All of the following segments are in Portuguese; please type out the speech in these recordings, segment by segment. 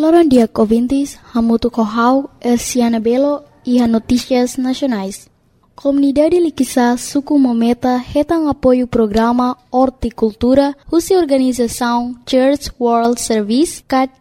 Loron dia ouvintes, Hamutu Kohau, Elsiana Belo e a Notícias Nacionais. Comunidade Liquissa Suku Mometa retam apoio ao programa Horticultura, cuja organização Church World Service,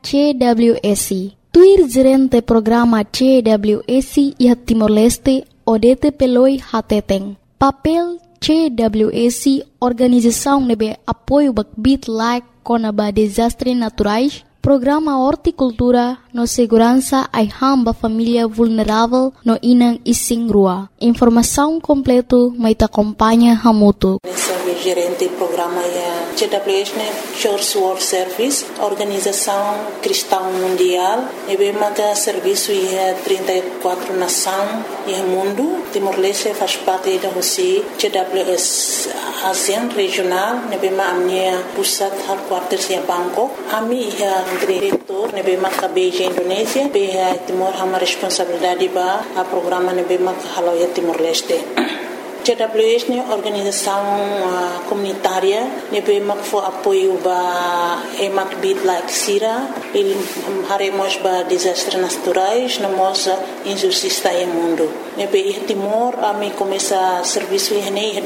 CWS. Tuir gerente programa CWS e a Timor-Leste, Odete Peloi Hateteng. Papel CWS, organização nebe apoio bakbit like conaba desastres naturais, programa Horticultura no segurança ai hamba família vulnerável no inang ising rua. Informação completo mai ta acompanha Hamutu. Gerente do programa CWS, Church World Service, Organização Cristã Mundial, e bem serviço em 34 nações e mundo. Timor-Leste faz parte da Rússia, CWS ASEAN regional, e bem a minha pusat headquarters em Bangkok. A minha diretor, e bem a Beijing Indonésia, bem a Timor uma responsabilidade ba a programa e bem a Haloia Timor-Leste. CWS é organização comunitária, nebe for apoio ba emak bit like sira, ele haremos ba desastres naturais, namos injustiça em mundo. Nebe Timor a me começa serviço em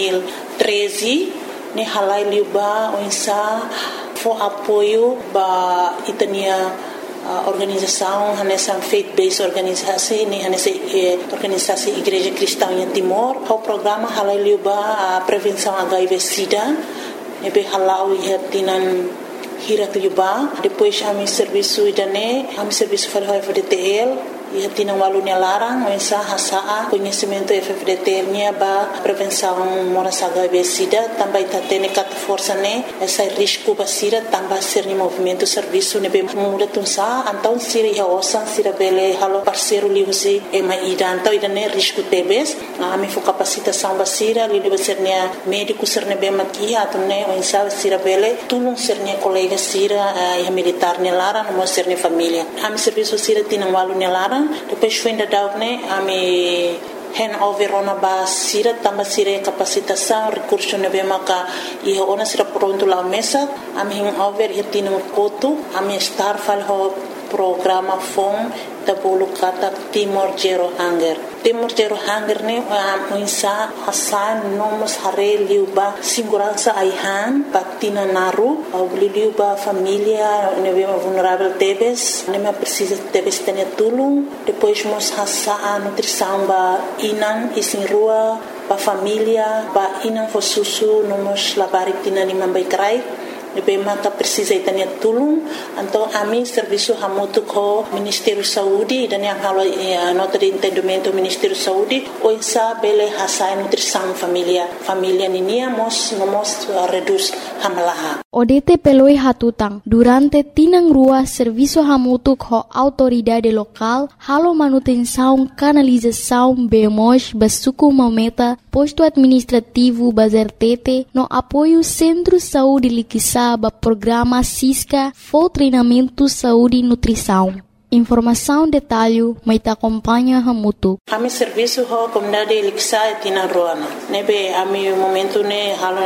2013, ne halai liuba onsa for apoio ba itania organização nessa faith-based organisasi ni nessa organisasi Igreja Cristã em Timor. O programa halai liuba a prevenção HIV/SIDA, nebe halau ihatinan hirat liuba. Depois a mi serviço idane, a mi serviço falho FDTL. E tinha walu nia larang mensa hasaa conhecimento FFDT nia ba prevenção moras HIV/SIDA também tatene kat força ne essa risco basira também ser ni movimento serviço ne be muda tunsa então sira ya osan sira bele halo parceiro liusi e mai então idane risco tebes a mi fo capacitação basira li deve ser nia médico ser ne be maki atune mensa sira bele tulung ser nia colega sira e militar ne larang mo ser ne família a mi serviço sira tinha walu nia larang. Depois foi ainda dar a me handover ona ba sira tamba sira capacitação recurso ne be maka e ona sira pronto lá mesa a me handover e tinha koto a me estar falho programa FOM da bolo kata Timor Zero Hunger. Timor Zero Hunger ne muinsa hasan nomos hare liuba segurança aihan patina naru au liuba família ne vulnerável tebes ne me precisa tebes tenia tulung depois mos hasa nutrição ba inan isin rua ba família ba inan fo susu nomos labari tina ni mambai krai Nebe maka precisa itania tulung então a mim serviço hamutu ko Ministério Saúde dan yang halo nota de entendimento Ministério Saúde o insa bele hasa nutrição família ninia mos reduz hamalaha. Odete peloi hatutang durante tinang rua serviço hamutu ko autoridade local halo manutenção canalização bemos basuku mameta posto administrativo bazertete no apoio Centro Saúde Liquissa ba programa SISCA for treinamento saúde e nutrição. Informação detalhe mai ta acompanha Hamutu. Ami serviço ho comunidade Liquissa tina roana. Nebe ami momento ne halo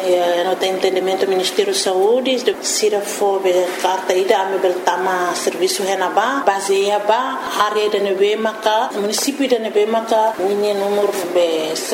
no entendimento Ministério Saúde de sira fo be carta ida ami beltama serviço henaba baseia ba área de nebe maka município de nebe maka ninha número be